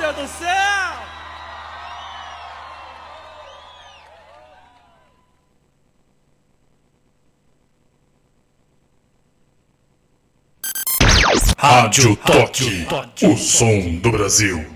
Deus do céu! Rádio Toque, o som do Brasil.